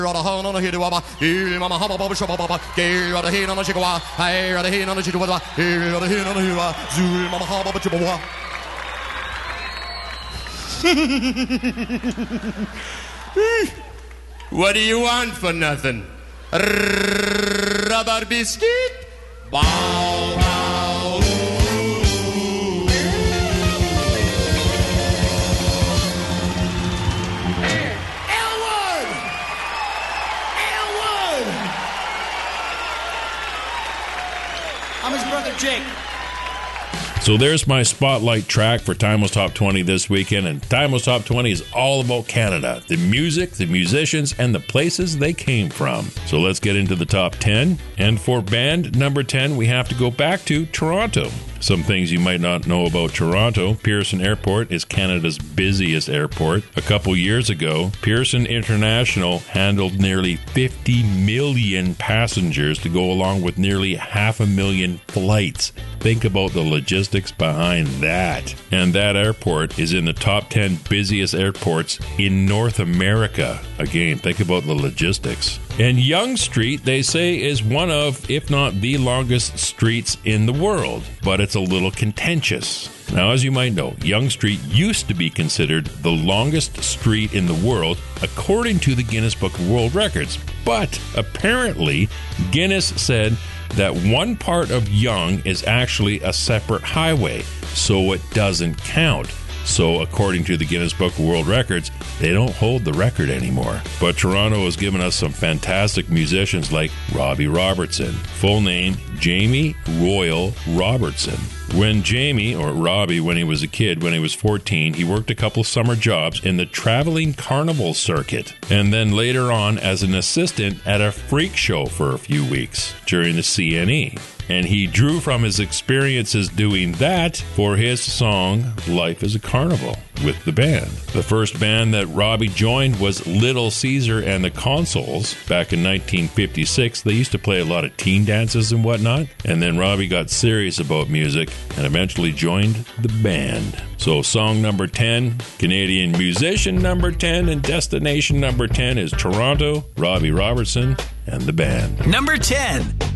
What do you want for nothing? Rubber biscuit? Bow, bow. Elwood! Elwood! I'm his brother Jake. So there's my spotlight track for Time Was Top 20 this weekend, and Time Was Top 20 is all about Canada, the music, the musicians, and the places they came from. So let's get into the top 10. And for band number 10, we have to go back to Toronto. Some things you might not know about Toronto. Pearson Airport is Canada's busiest airport. A couple years ago, Pearson International handled nearly 50 million passengers to go along with nearly 500,000 flights. Think about the logistics behind that. And that airport is in the top 10 busiest airports in North America. Again, think about the logistics. And Yonge Street, they say, is one of, if not the longest streets in the world. But it's a little contentious. Now, as you might know, Yonge Street used to be considered the longest street in the world, according to the Guinness Book of World Records. But apparently, Guinness said that one part of Yonge is actually a separate highway, so it doesn't count. So, according to the Guinness Book of World Records, they don't hold the record anymore. But Toronto has given us some fantastic musicians like Robbie Robertson. Full name, Jamie Royal Robertson. When Jamie, or Robbie, when he was a kid, when he was 14, he worked a couple summer jobs in the traveling carnival circuit, and then later on as an assistant at a freak show for a few weeks during the CNE. And he drew from his experiences doing that for his song, Life is a Carnival, with the band. The first band that Robbie joined was Little Caesar and the Consoles. Back in 1956, they used to play a lot of teen dances and whatnot. And then Robbie got serious about music and eventually joined the band. So song number 10, Canadian musician number 10, and destination number 10 is Toronto, Robbie Robertson, and the band. Number 10.